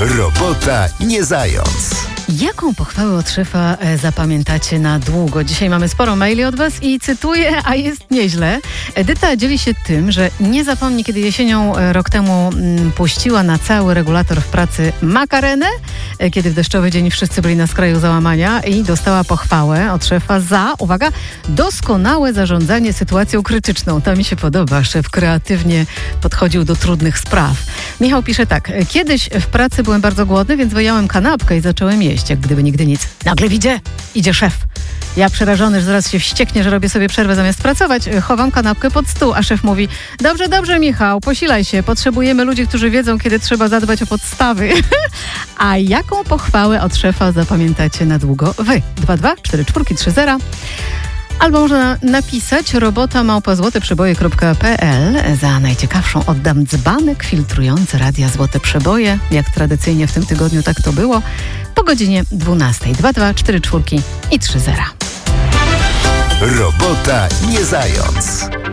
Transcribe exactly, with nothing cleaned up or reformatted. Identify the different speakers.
Speaker 1: Robota nie zając.
Speaker 2: Jaką pochwałę od szefa e, zapamiętacie na długo? Dzisiaj mamy sporo maili od was i cytuję, a jest nieźle. Edyta dzieli się tym, że nie zapomni, kiedy jesienią e, rok temu m, puściła na cały regulator w pracy makarenę, e, kiedy w deszczowy dzień wszyscy byli na skraju załamania i dostała pochwałę od szefa za, uwaga, doskonałe zarządzanie sytuacją krytyczną. To mi się podoba. Szef kreatywnie podchodził do trudnych spraw. Michał pisze tak. Kiedyś w pracy byłem bardzo głodny, więc wyjąłem kanapkę i zacząłem jeść. Jak gdyby nigdy nic. Nagle widzę, idzie szef. Ja przerażony, że zaraz się wścieknie, że robię sobie przerwę zamiast pracować, chowam kanapkę pod stół, a szef mówi: dobrze, dobrze Michał, posilaj się, potrzebujemy ludzi, którzy wiedzą, kiedy trzeba zadbać o podstawy. A jaką pochwałę od szefa zapamiętacie na długo wy? dwa dwa cztery cztery trzy zero. Albo można napisać robota małpa złote przeboje kropka p l. Za najciekawszą oddam dzbanek filtrujący Radia Złote Przeboje. Jak tradycyjnie w tym tygodniu tak to było. Po godzinie dwunastej. dwa dwa cztery cztery i trzy zero.
Speaker 1: Robota nie zając.